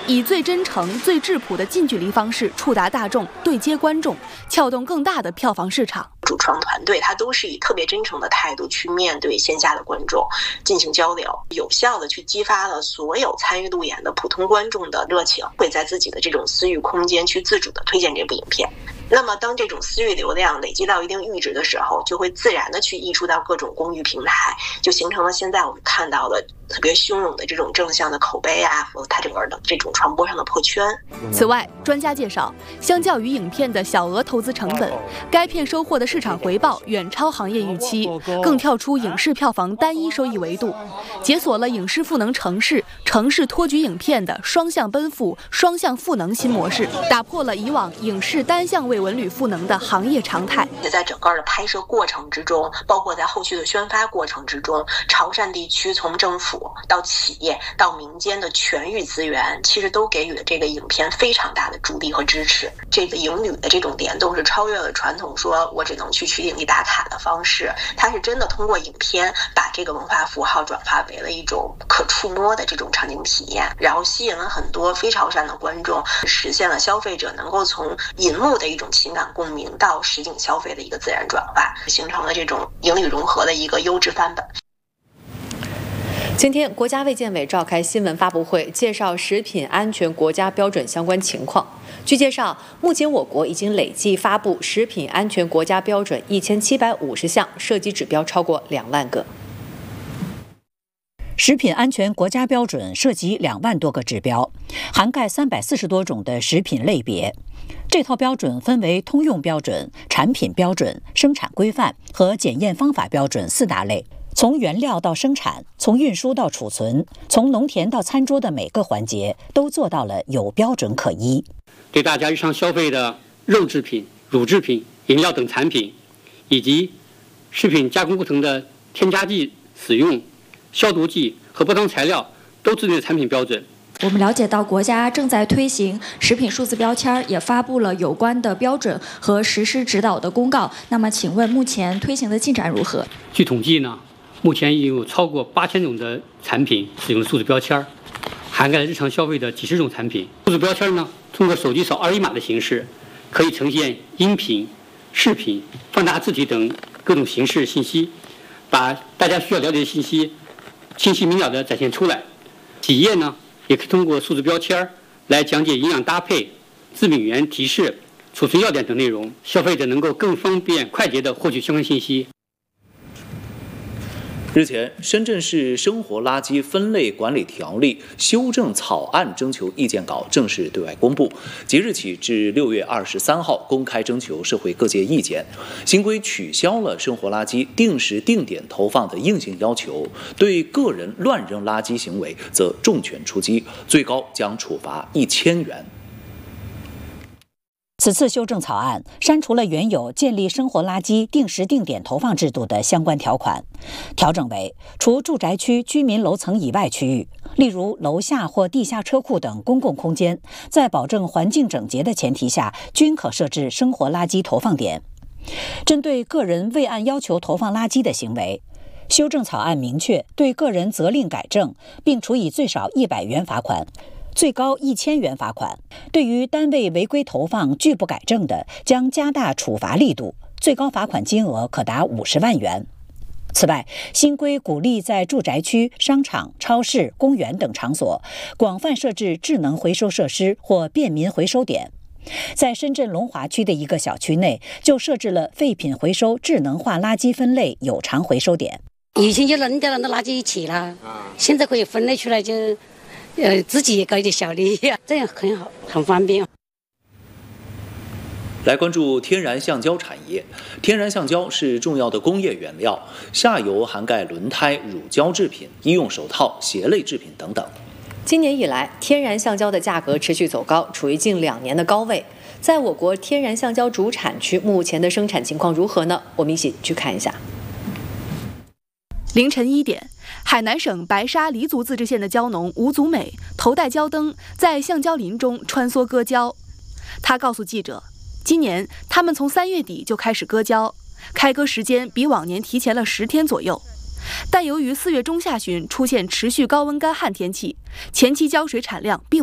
以最真诚、最质朴的近距离方式触达大众，对接观众，撬动更大的票房市场。 主创团队他都是以特别真诚的态度去面对线下的观众进行交流，有效的去激发了所有参与路演的普通观众的热情，会在自己的这种私域空间去自主的推荐这部影片。那么当这种私域流量累积到一定阈值的时候，就会自然的去溢出到各种公域平台，就形成了现在我们看到的特别汹涌的这种正向的口碑啊，和它整个的这种传播上的破圈。 此外，专家介绍，相较于影片的小额投资成本，该片收获的市场回报远超行业预期，更跳出影视票房单一收益维度，解锁了影视赋能城市托举影片的双向奔赴、双向赋能新模式，打破了以往影视单向为文旅赋能的行业常态。 也在整个的拍摄过程之中，包括在后续的宣发过程之中，潮汕地区从政府到企业到民间的全域资源，其实都给予了这个影片非常大的助力和支持。这个影旅的这种联动是超越了传统说我只能去取景地打卡的方式，它是真的通过影片把这个文化符号转化为了一种可触摸的这种场景体验，然后吸引了很多非潮汕的观众，实现了消费者能够从银幕的一种情感共鸣到实景消费的一个自然转化，形成了这种影旅融合的一个优质范本。 今天，国家卫健委召开新闻发布会，介绍食品安全国家标准相关情况。据介绍，目前我国已经累计发布食品安全国家标准1750项，涉及指标超过2万个。 食品安全国家标准涉及2万多个指标，涵盖340多种的食品类别。这套标准分为通用标准、产品标准、生产规范和检验方法标准4大类。从原料到生产，从运输到储存，从农田到餐桌的每个环节都做到了有标准可依。 对大家日常消费的肉制品、乳制品、饮料等产品，以及食品加工过程的添加剂使用、消毒剂和包装材料都制定了产品标准。 我们了解到，国家正在推行食品数字标签，也发布了有关的标准和实施指导的公告。那么，请问目前推行的进展如何？ 据统计呢，目前已有超过8000种的产品使用了数字标签，涵盖了日常消费的几十种产品。数字标签呢，通过手机扫2维码的形式，可以呈现音频、视频、放大字体等各种形式信息，把大家需要了解的信息清晰明了地展现出来。企业呢，也可以通过数字标签来讲解营养搭配、致敏原提示、储存要点等内容，消费者能够更方便快捷地获取相关信息。 日前，深圳市生活垃圾分类管理条例修正草案征求意见稿正式对外公布，即日起至6月23号公开征求社会各界意见。新规取消了生活垃圾定时定点投放的硬性要求，对个人乱扔垃圾行为则重拳出击，最高将处罚1000元。 此次修正草案删除了原有建立生活垃圾定时定点投放制度的相关条款，调整为除住宅区居民楼层以外区域，例如楼下或地下车库等公共空间，在保证环境整洁的前提下，均可设置生活垃圾投放点。针对个人未按要求投放垃圾的行为，修正草案明确对个人责令改正，并处以最少100元罚款，最高1000元罚款。对于单位违规投放拒不改正的，将加大处罚力度，最高罚款金额可达50万元。此外，新规鼓励在住宅区、商场、超市、公园等场所广泛设置智能回收设施或便民回收点。在深圳龙华区的一个小区内，就设置了废品回收智能化垃圾分类有偿回收点。 以前就扔掉了那垃圾一起了，现在可以分类出来，就自己也搞一点小利益，这样很好，很方便。 来关注天然橡胶产业。天然橡胶是重要的工业原料，下游涵盖轮胎、乳胶制品、医用手套、鞋类制品等等。 今年以来，天然橡胶的价格持续走高，处于近2年的高位。在我国天然橡胶主产区，目前的生产情况如何呢？我们一起去看一下。 凌晨1点，海南省白沙黎族自治县的胶农吴祖美头戴胶灯，在橡胶林中穿梭割胶。他告诉记者，今年他们从3月底就开始割胶，开割时间比往年提前了10天左右。但由于4月中下旬出现持续高温干旱天气，前期胶水产量并